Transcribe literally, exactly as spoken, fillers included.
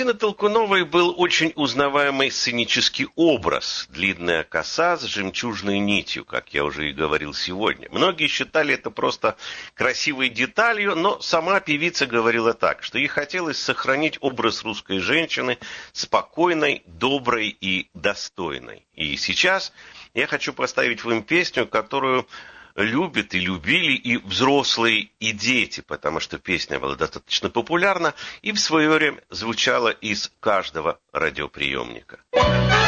Валентины Толкуновой был очень узнаваемый сценический образ. Длинная коса с жемчужной нитью, как я уже и говорил сегодня. Многие считали это просто красивой деталью, но сама певица говорила так, что ей хотелось сохранить образ русской женщины спокойной, доброй и достойной. И сейчас я хочу поставить вам песню, которую любят и любили и взрослые, и дети, потому что песня была достаточно популярна и в свое время звучала из каждого радиоприемника.